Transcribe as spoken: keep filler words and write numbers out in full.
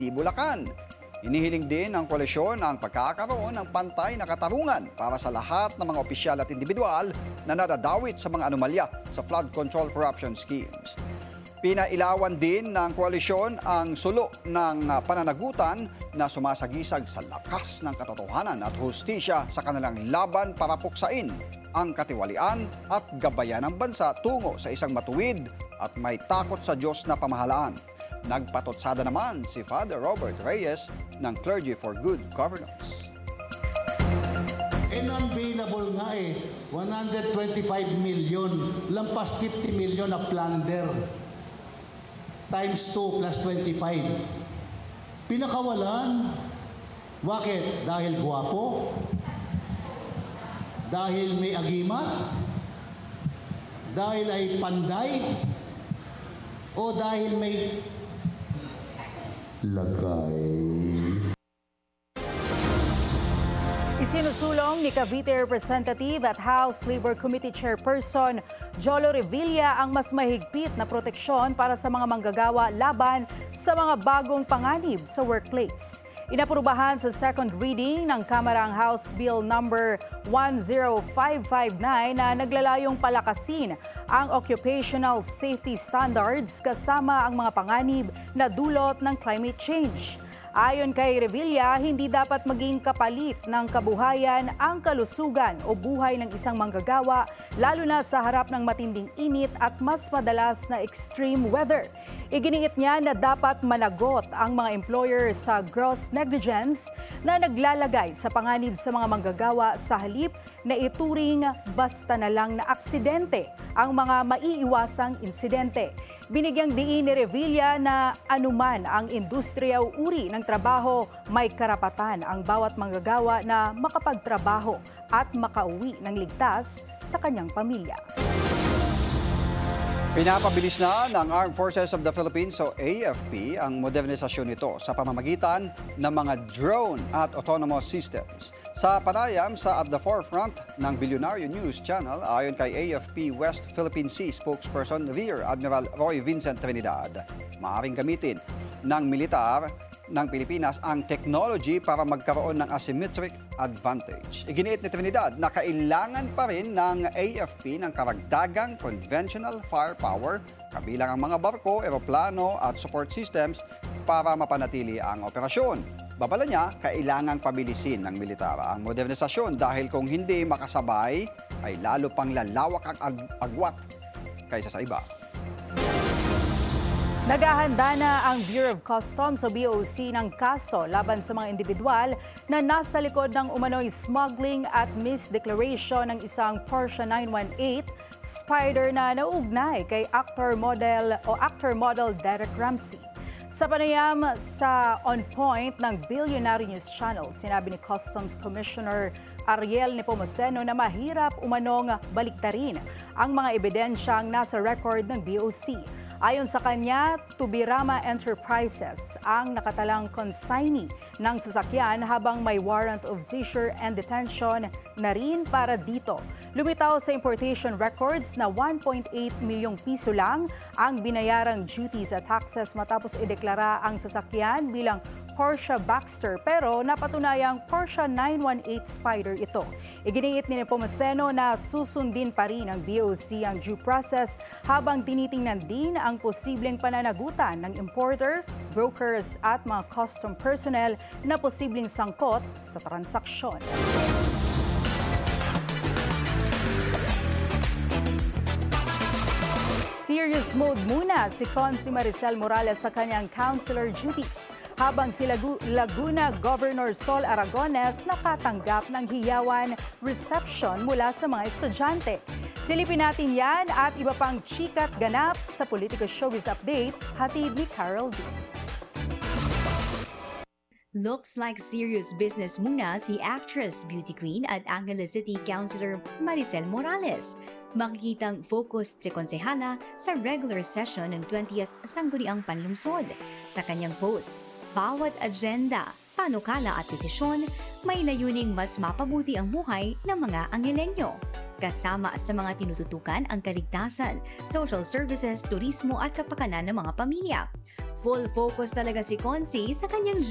Bulacan. Inihiling din ng koalisyon ang pagkakaroon ng pantay na katarungan para sa lahat ng mga opisyal at individual na nadadawit sa mga anomalya sa flood control corruption schemes. Pinailawan din ng koalisyon ang sulo ng pananagutan na sumasagisag sa lakas ng katotohanan at hustisya sa kanilang laban para puksain ang katiwalian at gabayan ng bansa tungo sa isang matuwid at may takot sa Diyos na pamahalaan. Nagpatotsada naman si Father Robert Reyes ng Clergy for Good Governance. And-unavailable nga eh, one hundred twenty-five million, lampas fifty million na plunder. Times two plus twenty-five. Pinakawalan. Bakit? Dahil guwapo? Dahil may agimat? Dahil ay panday? O dahil may lagay? Isinusulong ni Cavite Representative at House Labor Committee Chairperson Jolo Revilla ang mas mahigpit na proteksyon para sa mga manggagawa laban sa mga bagong panganib sa workplace. Inaprubahan sa second reading ng Kamara ang House Bill number one oh five five nine na naglalayong palakasin ang occupational safety standards kasama ang mga panganib na dulot ng climate change. Ayon kay Revilla, hindi dapat maging kapalit ng kabuhayan ang kalusugan o buhay ng isang manggagawa, lalo na sa harap ng matinding init at mas madalas na extreme weather. Iginiit niya na dapat managot ang mga employer sa gross negligence na naglalagay sa panganib sa mga manggagawa sa halip na ituring basta na lang na aksidente ang mga maiiwasang insidente. Binigyang diin ni Revilla na anuman ang industriya o uri ng trabaho, may karapatan ang bawat manggagawa na makapagtrabaho at makauwi ng ligtas sa kanyang pamilya. Pinapabilis na ng Armed Forces of the Philippines o A F P ang modernisasyon nito sa pamamagitan ng mga drone at autonomous systems. Sa panayam sa At the Forefront ng Billionaire News Channel, ayon kay A F P West Philippine Sea spokesperson Rear Admiral Roy Vincent Trinidad, maaaring gamitin ng militar ng Pilipinas ang technology para magkaroon ng asymmetric advantage. Iginiit ni Trinidad na kailangan pa rin ng A F P ng karagdagang conventional firepower, kabilang ang mga barko, eroplano at support systems para mapanatili ang operasyon. Babala niya, kailangang pabilisin ng militar ang modernisasyon dahil kung hindi makasabay, ay lalo pang lalawak ang ag- agwat kaysa sa iba. Naghahanda na ang Bureau of Customs o B O C ng kaso laban sa mga individual na nasa likod ng umano'y smuggling at misdeclaration ng isang Porsche nine one eight Spider na nauugnay kay actor model o actor model Derek Ramsey. Sa panayam sa On Point ng Billionaire News Channel, sinabi ni Customs Commissioner Ariel Nepomuceno na mahirap umanong baliktarin ang mga ebidensyang nasa record ng B O C. Ayon sa kanya, Tubirama Enterprises ang nakatalang consignee ng sasakyan habang may warrant of seizure and detention na rin para dito. Lumitaw sa importation records na one point eight milyong piso lang ang binayarang duties at taxes matapos ideklara ang sasakyan bilang Porsche Baxter pero napatunayang Porsche nine one eight Spider ito. Iginiit ni Nepomuceno na susundin pa rin ng B O C ang due process habang tinitingnan din ang posibleng pananagutan ng importer, brokers at mga custom personnel na posibleng sangkot sa transaksyon. Serious mode muna si Consi Maricel Morales sa kanyang councilor duties habang si Laguna Governor Sol Aragones nakatanggap ng hiyawan reception mula sa mga estudyante. Silipin natin yan at iba pang chikat ganap sa Politico Showbiz Update, hatid ni Carol D. Looks like serious business muna si actress, beauty queen at Angeles City Councilor Maricel Morales. Makikitang focused si konsehala sa regular session ng twentieth Sangguniang Panlungsod. Sa kanyang post, bawat agenda, panukala at desisyon may layuning mas mapabuti ang buhay ng mga Angelenyo. Kasama sa mga tinututukan ang kaligtasan, social services, turismo at kapakanan ng mga pamilya. Full focus talaga si Consi sa kanyang